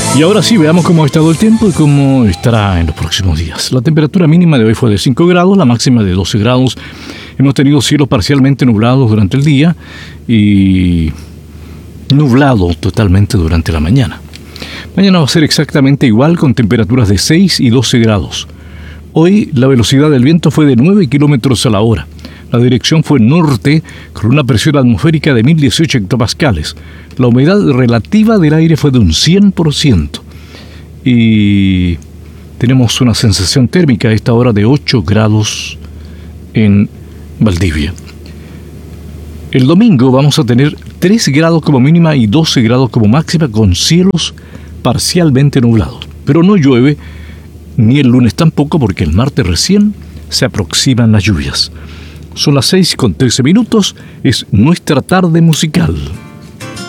Y ahora sí, veamos cómo ha estado el tiempo y cómo estará en los próximos días. La temperatura mínima de hoy fue de 5 grados, la máxima de 12 grados. Hemos tenido cielos parcialmente nublados durante el día y nublado totalmente durante la mañana. Mañana va a ser exactamente igual, con temperaturas de 6 y 12 grados. Hoy la velocidad del viento fue de 9 kilómetros a la hora. La dirección fue norte, con una presión atmosférica de 1018 hectopascales. La humedad relativa del aire fue de un 100%. Y tenemos una sensación térmica a esta hora de 8 grados en Valdivia. El domingo vamos a tener 3 grados como mínima y 12 grados como máxima, con cielos parcialmente nublados. Pero no llueve, ni el lunes tampoco, porque el martes recién se aproximan las lluvias. Son las 6:13, es nuestra tarde musical.